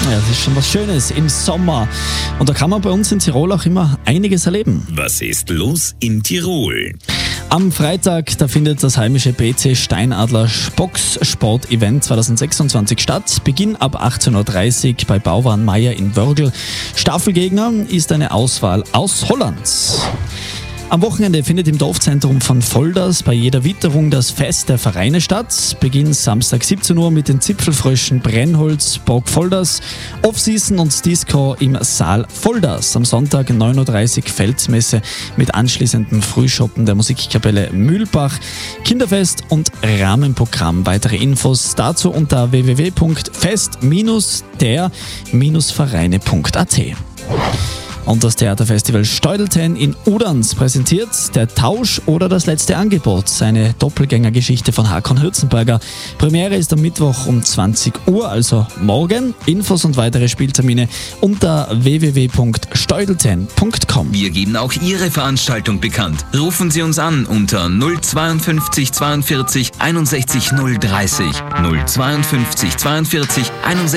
Ja, das ist schon was Schönes im Sommer. Und da kann man bei uns in Tirol auch immer einiges erleben. Was ist los in Tirol? Am Freitag, da findet das heimische BC Steinadler Boxsport-Event 2026 statt. Beginn ab 18.30 Uhr bei Bauwaren Meier in Wörgl. Staffelgegner ist eine Auswahl aus Holland. Am Wochenende findet im Dorfzentrum von Volders bei jeder Witterung das Fest der Vereine statt. Beginn Samstag 17 Uhr mit den Zipfelfröschen Brennholz, Burg Volders, Off-Season und Disco im Saal Volders. Am Sonntag 9.30 Uhr Feldmesse mit anschließendem Frühschoppen der Musikkapelle Mühlbach, Kinderfest und Rahmenprogramm. Weitere Infos dazu unter www.fest-der-vereine.at. Und das Theaterfestival Steudelten in Udanz präsentiert Der Tausch oder das letzte Angebot, seine Doppelgängergeschichte von Hakon Hürzenberger. Premiere ist am Mittwoch um 20 Uhr, also morgen. Infos und weitere Spieltermine unter www.steudelten.com. Wir geben auch Ihre Veranstaltung bekannt. Rufen Sie uns an unter 052 42 61 030. 052 42 61